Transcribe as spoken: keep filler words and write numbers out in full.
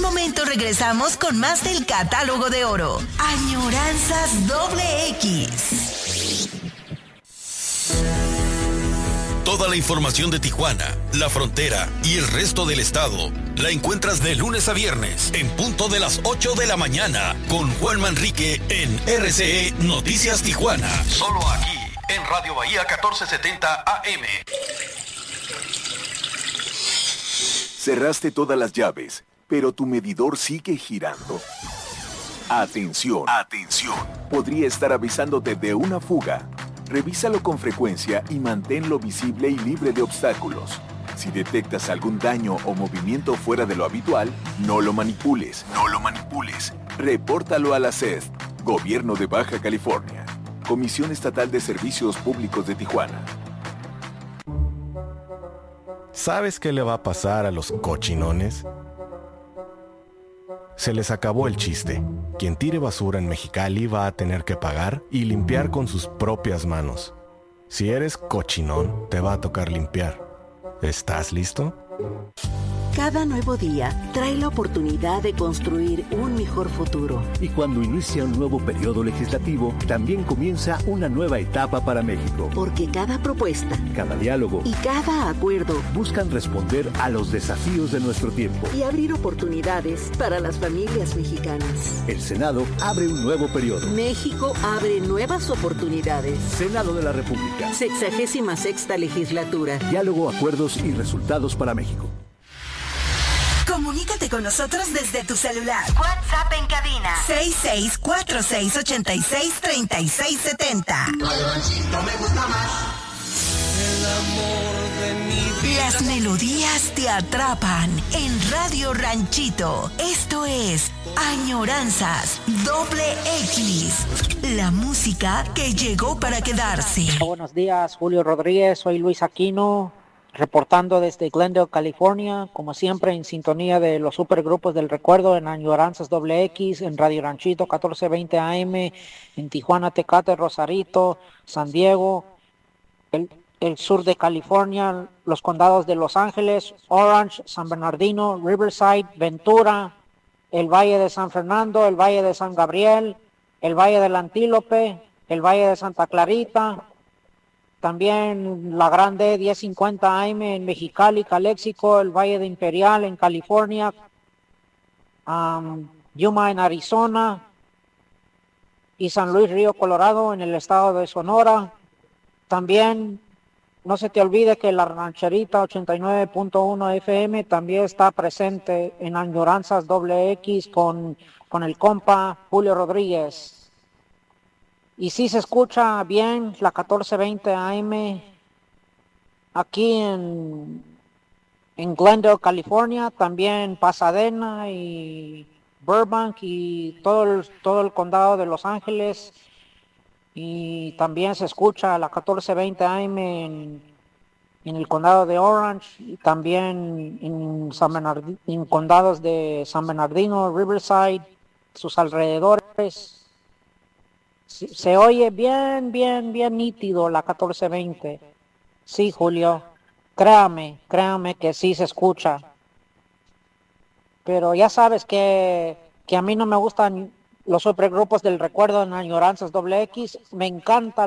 momento regresamos con más del catálogo de oro. Añoranzas doble X. Toda la información de Tijuana, la frontera y el resto del estado la encuentras de lunes a viernes en punto de las ocho de la mañana con Juan Manrique en R C E Noticias Tijuana. Solo aquí en Radio Bahía catorce setenta A M. Cerraste todas las llaves, pero tu medidor sigue girando. Atención, atención. Podría estar avisándote de una fuga. Revísalo con frecuencia y manténlo visible y libre de obstáculos. Si detectas algún daño o movimiento fuera de lo habitual, no lo manipules, no lo manipules. Repórtalo a la C E S, Gobierno de Baja California, Comisión Estatal de Servicios Públicos de Tijuana. ¿Sabes qué le va a pasar a los cochinones? Se les acabó el chiste. Quien tire basura en Mexicali va a tener que pagar y limpiar con sus propias manos. Si eres cochinón, te va a tocar limpiar. ¿Estás listo? Cada nuevo día trae la oportunidad de construir un mejor futuro. Y cuando inicia un nuevo periodo legislativo, también comienza una nueva etapa para México. Porque cada propuesta, cada diálogo y cada acuerdo buscan responder a los desafíos de nuestro tiempo y abrir oportunidades para las familias mexicanas. El Senado abre un nuevo periodo. México abre nuevas oportunidades. Senado de la República. Sexagésima sexta legislatura. Diálogo, acuerdos y resultados para México. Comunícate con nosotros desde tu celular. WhatsApp en cabina. seis seis cuatro seis ocho seis tres seis siete cero. Me gusta más. El amor de mi vida. Las melodías te atrapan en Radio Ranchito. Esto es Añoranzas doble X. La música que llegó para quedarse. Buenos días, Julio Rodríguez. Soy Luis Aquino, reportando desde Glendale, California, como siempre en sintonía de los supergrupos del recuerdo en Añoranzas doble X, en Radio Ranchito catorce veinte A M, en Tijuana, Tecate, Rosarito, San Diego, el, el sur de California, los condados de Los Ángeles, Orange, San Bernardino, Riverside, Ventura, el Valle de San Fernando, el Valle de San Gabriel, el Valle del Antílope, el Valle de Santa Clarita, también la Grande diez cincuenta A M en Mexicali, Calexico, el Valle de Imperial en California, um, Yuma en Arizona y San Luis Río Colorado en el estado de Sonora. También no se te olvide que la Rancherita ochenta y nueve punto uno F M también está presente en Añoranzas doble X con, con el compa Julio Rodríguez. Y sí se escucha bien la catorce veinte A M aquí en, en Glendale, California, también Pasadena y Burbank y todo el, todo el condado de Los Ángeles. Y también se escucha la catorce veinte A M en, en el condado de Orange y también en, San Bernardino, en condados de San Bernardino, Riverside, sus alrededores. Se oye bien, bien, bien nítido la catorce veinte. Sí, Julio, créame, créame que sí se escucha. Pero ya sabes que, que a mí no me gustan los supergrupos del recuerdo en Añoranzas doble X. Me encanta